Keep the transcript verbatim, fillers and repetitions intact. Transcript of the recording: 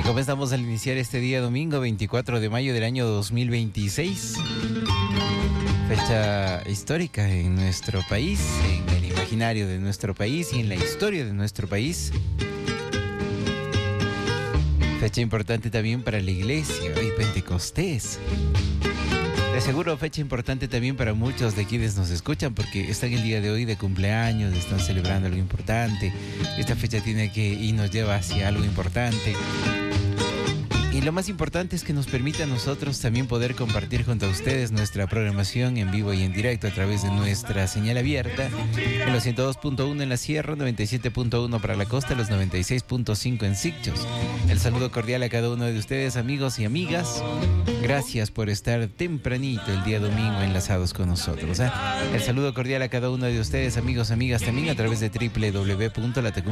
¿Cómo estamos al iniciar este día domingo veinticuatro de mayo del año dos mil veintiséis? Fecha histórica en nuestro país, en el imaginario de nuestro país y en la historia de nuestro país. Fecha importante también para la iglesia y Pentecostés. De seguro fecha importante también para muchos de quienes nos escuchan porque están el día de hoy de cumpleaños, están celebrando algo importante. Esta fecha tiene que y nos lleva hacia algo importante. Y lo más importante es que nos permita a nosotros también poder compartir junto a ustedes nuestra programación en vivo y en directo a través de nuestra señal abierta en los ciento dos punto uno en la Sierra, noventa y siete punto uno para la costa, los noventa y seis punto cinco en Sitges. El saludo cordial a cada uno de ustedes, amigos y amigas. Gracias por estar tempranito el día domingo enlazados con nosotros. ¿eh? El saludo cordial a cada uno de ustedes, amigos y amigas, también a través de doble u doble u doble u punto latecum